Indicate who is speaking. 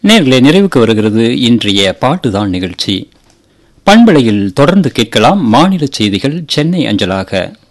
Speaker 1: நேர்களே, நிறைவுக்கு வருகிறது இன்றைய பாட்டுதான் நிகழ்ச்சி. பண்பலையில் தொடர்ந்து கேட்கலாம் மாநில செய்திகள் சென்னை அஞ்சலாக.